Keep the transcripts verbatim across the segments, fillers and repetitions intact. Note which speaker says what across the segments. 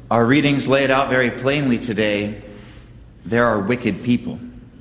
Speaker 1: Our readings lay it out very plainly today. There are wicked people.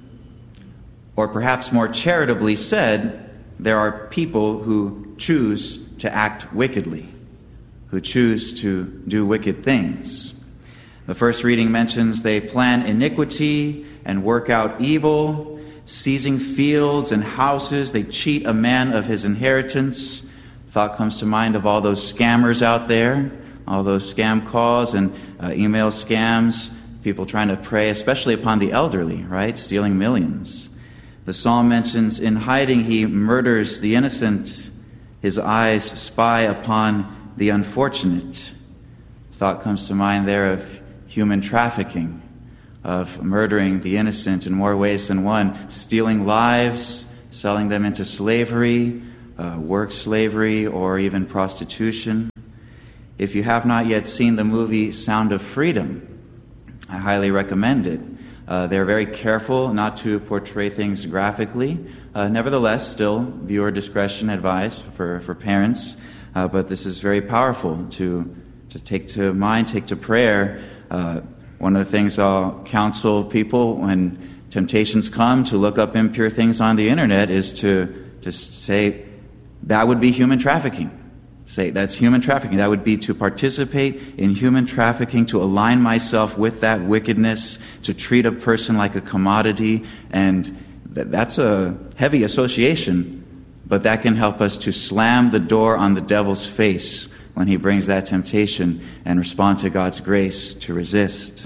Speaker 1: Or perhaps more charitably said, there are people who choose to act wickedly, who choose to do wicked things. The first reading mentions they plan iniquity and work out evil, seizing fields and houses. They cheat a man of his inheritance. Thought comes to mind of all those scammers out there, all those scam calls and uh, email scams, people trying to prey, especially upon the elderly, right? Stealing millions. The psalm mentions in hiding he murders the innocent. His eyes spy upon the unfortunate. Thought comes to mind there of human trafficking, of murdering the innocent in more ways than one, stealing lives, selling them into slavery, uh, work slavery, or even prostitution. If you have not yet seen the movie Sound of Freedom, I highly recommend it. Uh, they're very careful not to portray things graphically. Uh, nevertheless, still, viewer discretion advised for, for parents. Uh, but this is very powerful to, to take to mind, take to prayer. Uh, one of the things I'll counsel people when temptations come to look up impure things on the internet is to just say, that would be human trafficking. Say, that's human trafficking. That would be to participate in human trafficking, to align myself with that wickedness, to treat a person like a commodity. And th- that's a heavy association, but that can help us to slam the door on the devil's face when he brings that temptation and respond to God's grace to resist.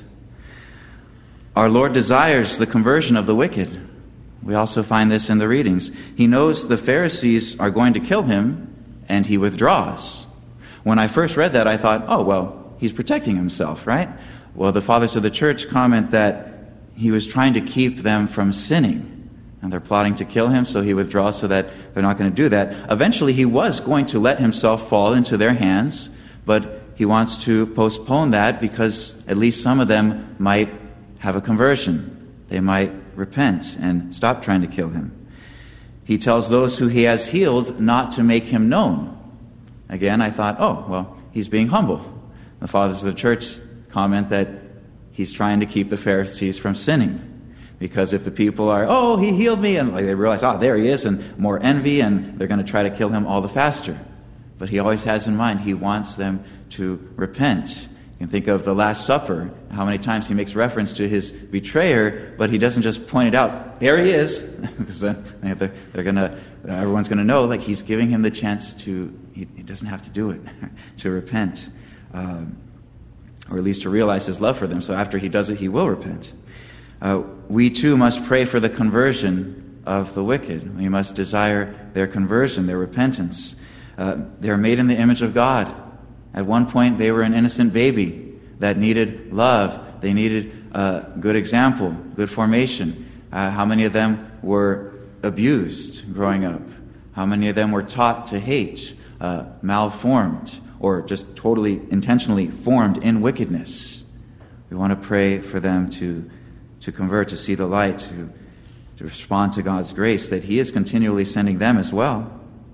Speaker 1: Our Lord desires the conversion of the wicked. We also find this in the readings. He knows the Pharisees are going to kill him, and he withdraws. When I first read that, I thought, oh, well, he's protecting himself, right? Well, the fathers of the church comment that he was trying to keep them from sinning, and they're plotting to kill him, so he withdraws so that they're not going to do that. Eventually, he was going to let himself fall into their hands, but he wants to postpone that because at least some of them might have a conversion. They might repent and stop trying to kill him. He tells those who he has healed not to make him known. Again, I thought, oh, well, he's being humble. The fathers of the church comment that he's trying to keep the Pharisees from sinning. Because if the people are, oh, he healed me, and like they realize, oh, there he is, and more envy, and they're going to try to kill him all the faster. But he always has in mind, he wants them to repent. You can think of the Last Supper, how many times he makes reference to his betrayer, but he doesn't just point it out, there he is, because then they're, they're gonna, everyone's going to know, like he's giving him the chance to, he, he doesn't have to do it, to repent, um, or at least to realize his love for them. So after he does it, he will repent. Uh, we too must pray for the conversion of the wicked. We must desire their conversion, their repentance. Uh, they're made in the image of God. At one point, they were an innocent baby that needed love. They needed a good example, good formation. Uh, how many of them were abused growing up? How many of them were taught to hate, uh, malformed, or just totally intentionally formed in wickedness? We want to pray for them to, to convert, to see the light, to, to respond to God's grace, that He is continually sending them as well.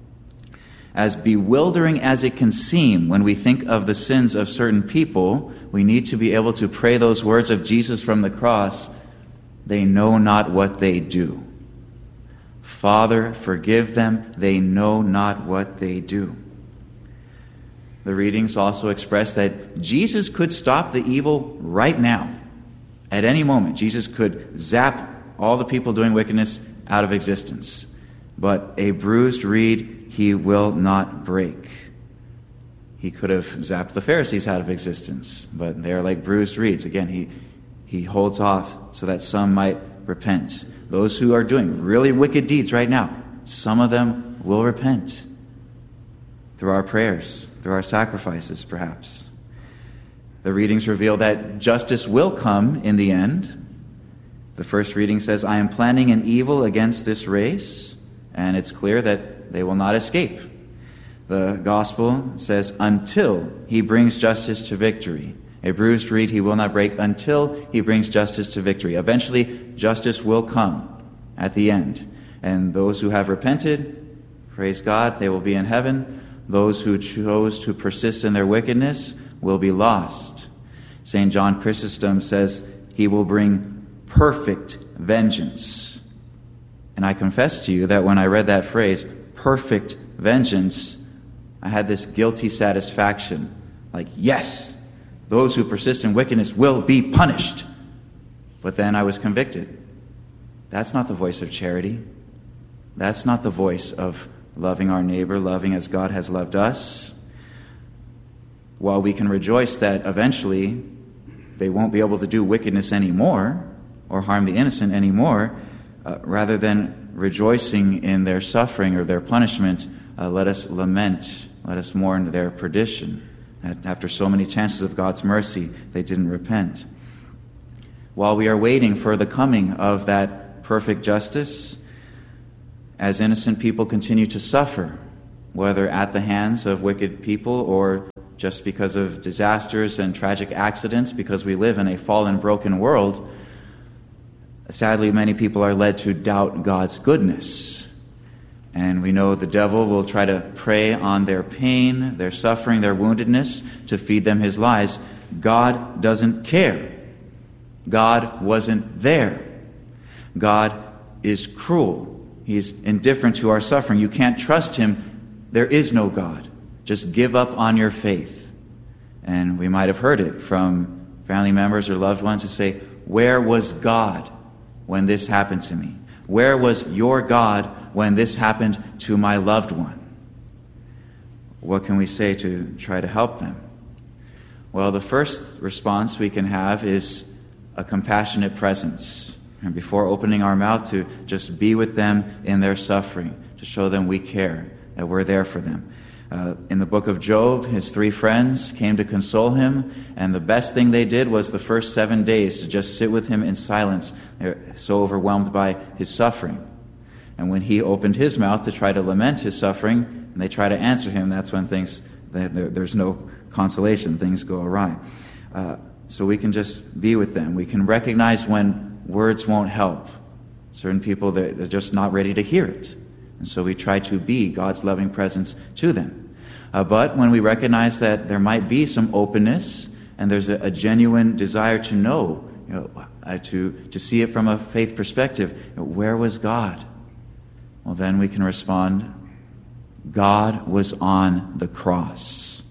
Speaker 1: As bewildering as it can seem when we think of the sins of certain people, we need to be able to pray those words of Jesus from the cross, they know not what they do. Father, forgive them, they know not what they do. The readings also express that Jesus could stop the evil right now. At any moment, Jesus could zap all the people doing wickedness out of existence. But a bruised reed He will not break. He could have zapped the Pharisees out of existence, but they are like bruised reeds. Again, he, he holds off so that some might repent. Those who are doing really wicked deeds right now, some of them will repent through our prayers, through our sacrifices, perhaps. The readings reveal that justice will come in the end. The first reading says, I am planning an evil against this race, and it's clear that they will not escape. The gospel says, until he brings justice to victory. A bruised reed he will not break until he brings justice to victory. Eventually, justice will come at the end. And those who have repented, praise God, they will be in heaven. Those who chose to persist in their wickedness will be lost. Saint John Chrysostom says he will bring perfect vengeance. And I confess to you that when I read that phrase, perfect vengeance, I had this guilty satisfaction. Like, yes, those who persist in wickedness will be punished. But then I was convicted. That's not the voice of charity. That's not the voice of loving our neighbor, loving as God has loved us. While we can rejoice that eventually they won't be able to do wickedness anymore or harm the innocent anymore, uh, rather than rejoicing in their suffering or their punishment, uh, let us lament, let us mourn their perdition. That after so many chances of God's mercy, they didn't repent. While we are waiting for the coming of that perfect justice, as innocent people continue to suffer, whether at the hands of wicked people or just because of disasters and tragic accidents, because we live in a fallen, broken world, sadly, many people are led to doubt God's goodness. And we know the devil will try to prey on their pain, their suffering, their woundedness to feed them his lies. God doesn't care. God wasn't there. God is cruel. He's indifferent to our suffering. You can't trust him. There is no God. Just give up on your faith. And we might have heard it from family members or loved ones who say, where was God when this happened to me? Where was your God when this happened to my loved one? What can we say to try to help them? Well, the first response we can have is a compassionate presence. And before opening our mouth, to just be with them in their suffering, to show them we care, that we're there for them. Uh, in the book of Job, his three friends came to console him, and the best thing they did was the first seven days to just sit with him in silence. They're so overwhelmed by his suffering. And when he opened his mouth to try to lament his suffering, and they try to answer him, that's when things, there's no consolation, things go awry. Uh, so we can just be with them. We can recognize when words won't help. Certain people, they're, they're just not ready to hear it. And so we try to be God's loving presence to them. Uh, but when we recognize that there might be some openness and there's a, a genuine desire to know, you know, uh, to, to see it from a faith perspective, you know, where was God? Well, then we can respond, God was on the cross.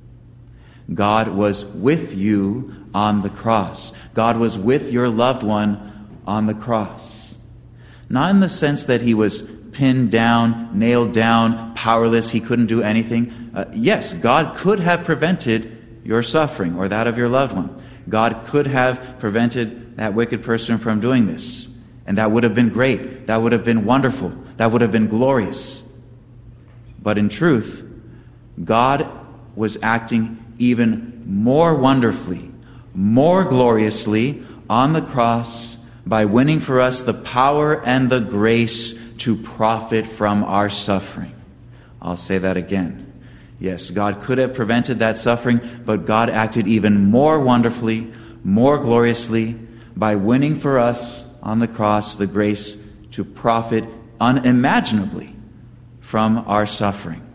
Speaker 1: God was with you on the cross. God was with your loved one on the cross. Not in the sense that he was pinned down, nailed down, powerless, he couldn't do anything. Uh, yes, God could have prevented your suffering or that of your loved one. God could have prevented that wicked person from doing this. And that would have been great. That would have been wonderful. That would have been glorious. But in truth, God was acting even more wonderfully, more gloriously on the cross by winning for us the power and the grace to profit from our suffering. I'll say that again. Yes, God could have prevented that suffering, but God acted even more wonderfully, more gloriously by winning for us on the cross the grace to profit unimaginably from our suffering.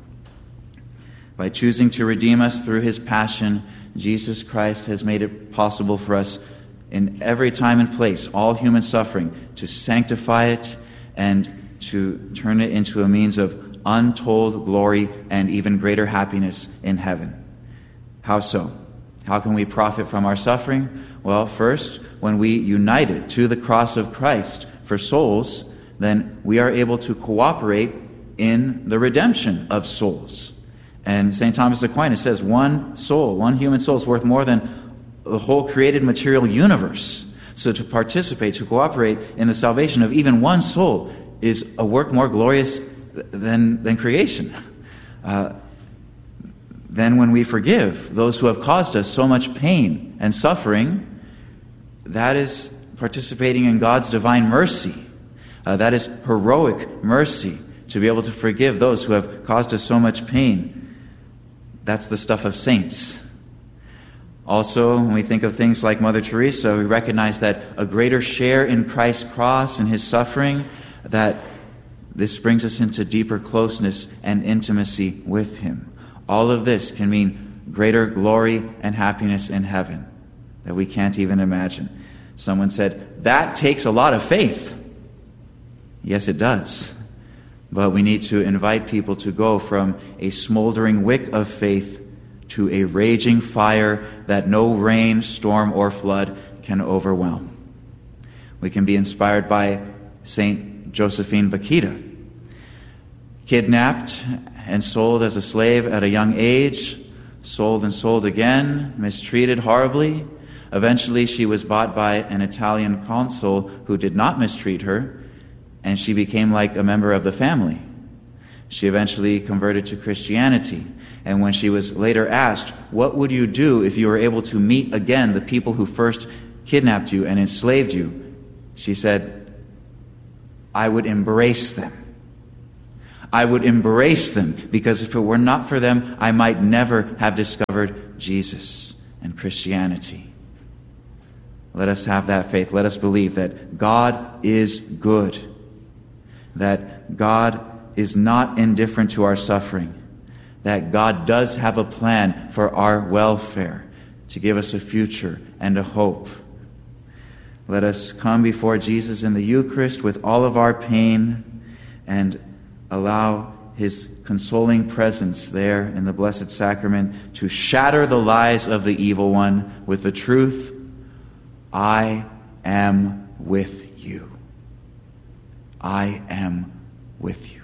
Speaker 1: By choosing to redeem us through his passion, Jesus Christ has made it possible for us in every time and place, all human suffering, to sanctify it and to turn it into a means of untold glory and even greater happiness in heaven. How so? How can we profit from our suffering? Well, first, when we unite it to the cross of Christ for souls, then we are able to cooperate in the redemption of souls. And Saint Thomas Aquinas says one soul, one human soul is worth more than the whole created material universe. So to participate, to cooperate in the salvation of even one soul is a work more glorious than, than creation. Uh, then when we forgive those who have caused us so much pain and suffering, that is participating in God's divine mercy. Uh, that is heroic mercy, to be able to forgive those who have caused us so much pain. That's the stuff of saints. Also, when we think of things like Mother Teresa, we recognize that a greater share in Christ's cross and his suffering, that this brings us into deeper closeness and intimacy with him. All of this can mean greater glory and happiness in heaven. that we can't even imagine. Someone said, that takes a lot of faith. Yes, it does. But we need to invite people to go from a smoldering wick of faith to a raging fire that no rain, storm, or flood can overwhelm. We can be inspired by Saint Josephine Bakhita, kidnapped and sold as a slave at a young age, sold and sold again, mistreated horribly. Eventually she was bought by an Italian consul who did not mistreat her, and she became like a member of the family. She eventually converted to Christianity, and when she was later asked, what would you do if you were able to meet again the people who first kidnapped you and enslaved you? She said, I would embrace them. I would embrace them, because if it were not for them, I might never have discovered Jesus and Christianity. Let us have that faith. Let us believe that God is good, that God is not indifferent to our suffering, that God does have a plan for our welfare, to give us a future and a hope. Let us come before Jesus in the Eucharist with all of our pain and allow His consoling presence there in the Blessed Sacrament to shatter the lies of the evil one with the truth, I am with you. I am with you.